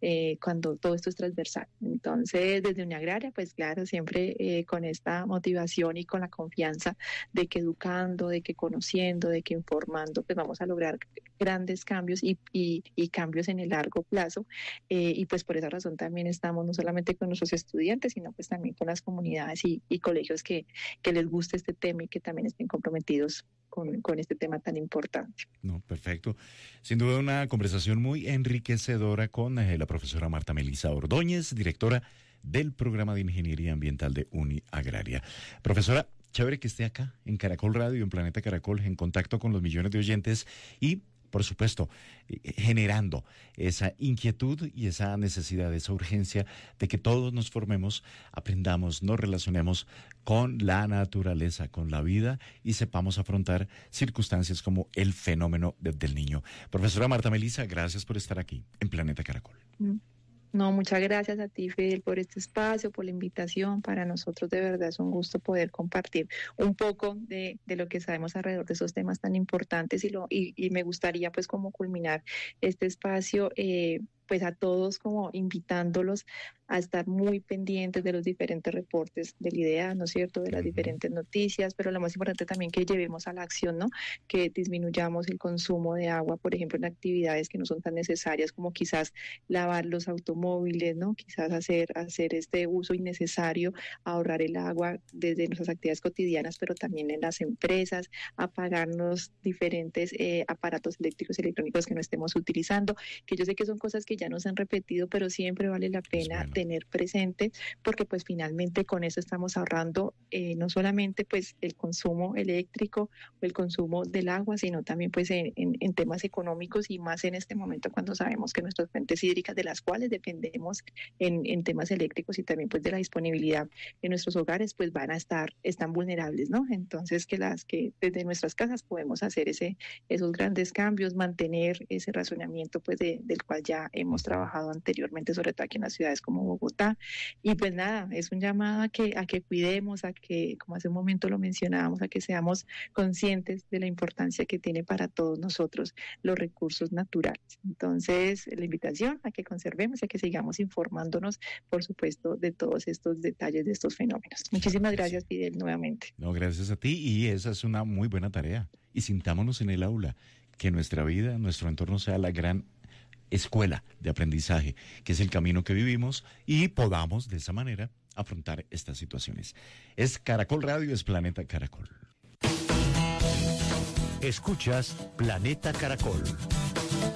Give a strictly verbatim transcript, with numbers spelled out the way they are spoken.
eh, cuando todo esto es transversal. Entonces, desde Uniagraria, pues claro, siempre eh, con esta motivación y con la confianza de que educando, de que conociendo, de que informando, pues vamos a lograr grandes cambios y, y, y cambios en el largo plazo. Eh, y pues por esa razón también estamos no solamente con nuestros estudiantes, sino pues también con las comunidades y, y colegios que, que les guste este tema y que también estén comprometidos con, con este tema tan importante. No, perfecto. Sin duda una conversación muy enriquecedora con eh, la profesora Marta Melisa Ordóñez, directora del programa de Ingeniería Ambiental de Uniagraria. Profesora, chévere que esté acá en Caracol Radio, en Planeta Caracol, en contacto con los millones de oyentes y, por supuesto, generando esa inquietud y esa necesidad, esa urgencia de que todos nos formemos, aprendamos, nos relacionemos con la naturaleza, con la vida y sepamos afrontar circunstancias como el fenómeno de, del niño. Profesora Marta Melisa, gracias por estar aquí en Planeta Caracol. Mm. No, muchas gracias a ti, Fidel, por este espacio, por la invitación. Para nosotros de verdad es un gusto poder compartir un poco de, de lo que sabemos alrededor de esos temas tan importantes y, lo, y, y me gustaría pues como culminar este espacio eh, pues a todos como invitándolos a estar muy pendientes de los diferentes reportes del I D E A, ¿no es cierto?, de las uh-huh. diferentes noticias, pero lo más importante también que llevemos a la acción, ¿no?, que disminuyamos el consumo de agua, por ejemplo, en actividades que no son tan necesarias como quizás lavar los automóviles, ¿no?, quizás hacer, hacer este uso innecesario, ahorrar el agua desde nuestras actividades cotidianas, pero también en las empresas, apagarnos diferentes eh, aparatos eléctricos y electrónicos que no estemos utilizando, que yo sé que son cosas que ya nos han repetido, pero siempre vale la pena bueno. tener presente, porque pues finalmente con eso estamos ahorrando eh, no solamente pues el consumo eléctrico o el consumo del agua, sino también pues en, en, en temas económicos y más en este momento cuando sabemos que nuestras fuentes hídricas de las cuales dependemos en, en temas eléctricos y también pues de la disponibilidad en nuestros hogares pues van a estar, están vulnerables, ¿no? Entonces que las que desde nuestras casas podemos hacer ese, esos grandes cambios, mantener ese razonamiento pues de, del cual ya hemos trabajado anteriormente, sobre todo aquí en las ciudades como Bogotá. Y pues nada, es un llamado a que, a que cuidemos, a que, como hace un momento lo mencionábamos, a que seamos conscientes de la importancia que tiene para todos nosotros los recursos naturales. Entonces, la invitación a que conservemos, a que sigamos informándonos, por supuesto, de todos estos detalles de estos fenómenos. Muchísimas gracias, Fidel, nuevamente. No, gracias a ti, y esa es una muy buena tarea. Y sintámonos en el aula, que nuestra vida, nuestro entorno sea la gran escuela de aprendizaje, que es el camino que vivimos, y podamos de esa manera afrontar estas situaciones. Es Caracol Radio, es Planeta Caracol. Escuchas Planeta Caracol.